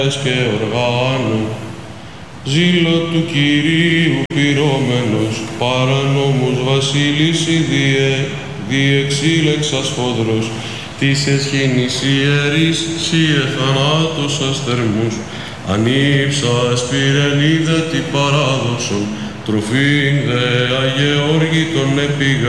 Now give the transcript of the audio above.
και οργάνου, ζήλο του Κυρίου πυρώμενος, παρανόμους βασίλης διεξήλεξας φόδρος, της εσχήνης ιερής σιε θανάτους ασθερμούς, ανήψας πυρενίδα την παράδοσον, τροφήν δε αγεώργη των επίγα